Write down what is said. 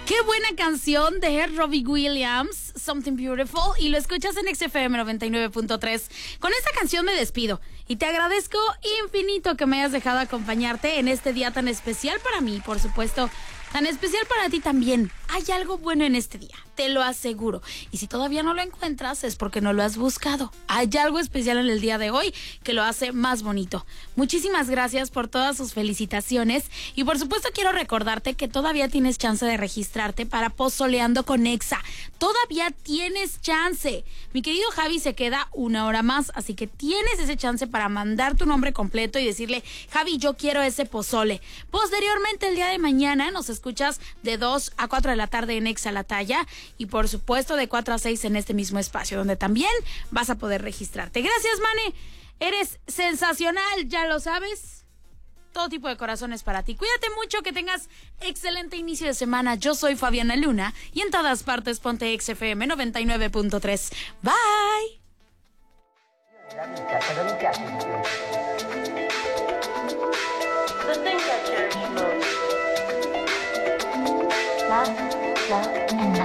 Qué buena canción de Robbie Williams, Something Beautiful, y lo escuchas en XFM 99.3. Con esta canción me despido y te agradezco infinito que me hayas dejado acompañarte en este día tan especial para mí, por supuesto, tan especial para ti también. Hay algo bueno en este día, te lo aseguro. Y si todavía no lo encuentras es porque no lo has buscado. Hay algo especial en el día de hoy que lo hace más bonito. Muchísimas gracias por todas sus felicitaciones. Y por supuesto quiero recordarte que todavía tienes chance de registrarte para Pozoleando con Exa. Todavía tienes chance. Mi querido Javi se queda una hora más, así que tienes ese chance para mandar tu nombre completo y decirle: Javi, yo quiero ese pozole. Posteriormente, el día de mañana nos escuchas de 2 a 4 de la tarde en Exa La Talla y por supuesto de 4 a 6 en este mismo espacio donde también vas a poder registrarte. Gracias, Mane, eres sensacional, ya lo sabes. Todo tipo de corazones para ti. Cuídate mucho, que tengas excelente inicio de semana. Yo soy Fabiana Luna y en todas partes ponte XFM 99.3. Bye. The things I cherish most. Love, and